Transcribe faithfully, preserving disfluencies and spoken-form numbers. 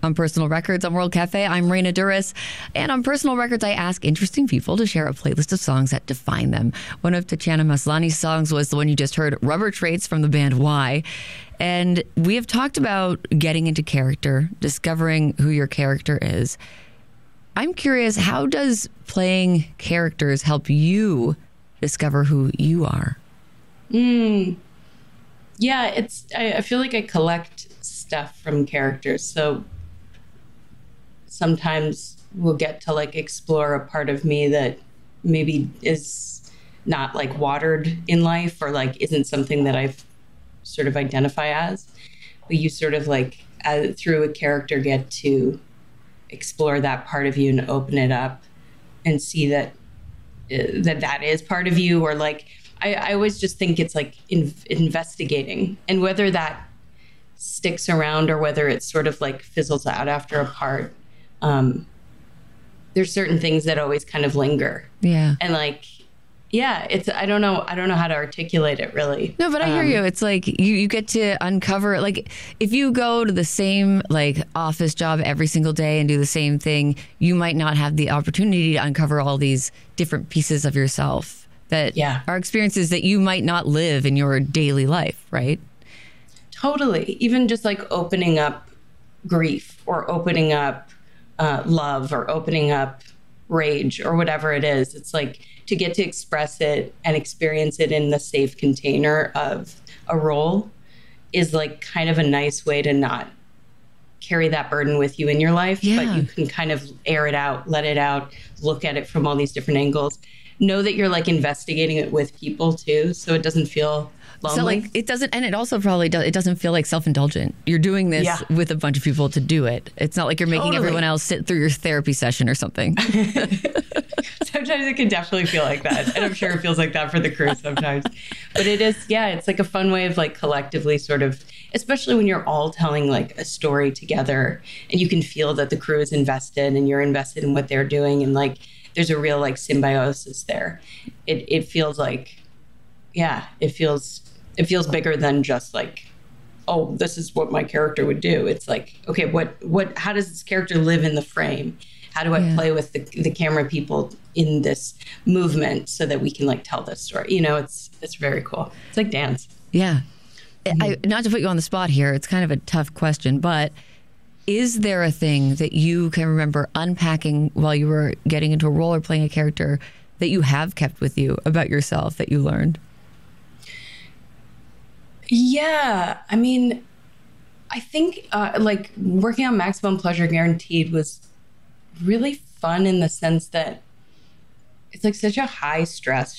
On Personal Records on World Cafe, I'm Raina Duras. And on Personal Records, I ask interesting people to share a playlist of songs that define them. One of Tatiana Maslany's songs was the one you just heard, Rubber Traits from the band Y. And we have talked about getting into character, discovering who your character is. I'm curious, how does playing characters help you discover who you are? Mm. Yeah, it's. I, I feel like I collect stuff from characters. So sometimes we'll get to like explore a part of me that maybe is not like watered in life or like isn't something that I've sort of identify as, but you sort of like as, through a character get to explore that part of you and open it up and see that uh, that that is part of you. Or like I, I always just think it's like in, investigating, and whether that sticks around or whether it sort of like fizzles out after a part. Um, there's certain things that always kind of linger. Yeah. And like, yeah, it's, I don't know. I don't know how to articulate it really. No, but I hear um, you. It's like you, you get to uncover, like if you go to the same like office job every single day and do the same thing, you might not have the opportunity to uncover all these different pieces of yourself that yeah. are experiences that you might not live in your daily life, right? Totally. Even just like opening up grief or opening up uh, love or opening up rage or whatever it is. It's like to get to express it and experience it in the safe container of a role is like kind of a nice way to not carry that burden with you in your life, yeah. but you can kind of air it out, let it out, look at it from all these different angles. Know that you're like investigating it with people too, so it doesn't feel lonely. So like it doesn't, and it also probably does, it doesn't feel like self-indulgent. You're doing this yeah. with a bunch of people to do it. It's not like you're making totally. everyone else sit through your therapy session or something. Sometimes it can definitely feel like that. And I'm sure it feels like that for the crew sometimes. But it is, yeah, it's like a fun way of like collectively sort of, especially when you're all telling like a story together and you can feel that the crew is invested and you're invested in what they're doing. And like, there's a real like symbiosis there. It it feels like, yeah, it feels, it feels bigger than just like, oh, this is what my character would do. It's like, okay, what, what, how does this character live in the frame? How do I yeah. play with the, the camera people in this movement so that we can like tell this story? You know, it's it's very cool. It's like dance. Yeah. Mm-hmm. I, not to put you on the spot here, it's kind of a tough question, but is there a thing that you can remember unpacking while you were getting into a role or playing a character that you have kept with you about yourself that you learned? Yeah. I mean, I think uh, like working on Maximum Pleasure Guaranteed was really fun in the sense that it's like such a high stress